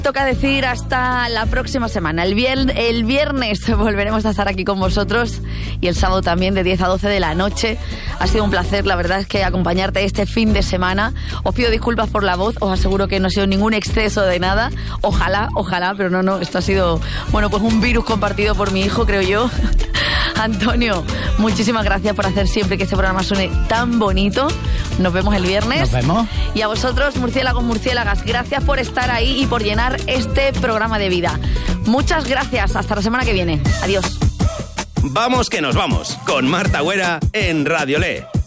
Toca decir hasta la próxima semana. El viernes volveremos a estar aquí con vosotros y el sábado también de 10 a 12 de la noche. Ha sido un placer, la verdad es que acompañarte este fin de semana. Os pido disculpas por la voz, os aseguro que no ha sido ningún exceso de nada. Ojalá, pero no, esto ha sido, bueno, pues un virus compartido por mi hijo, creo yo. Antonio, muchísimas gracias por hacer siempre que este programa suene tan bonito. Nos vemos el viernes. Nos vemos. Y a vosotros, murciélagos, murciélagas, gracias por estar ahí y por llenar este programa de vida. Muchas gracias. Hasta la semana que viene. Adiós. Vamos que nos vamos con Marta Güera en Radio Le.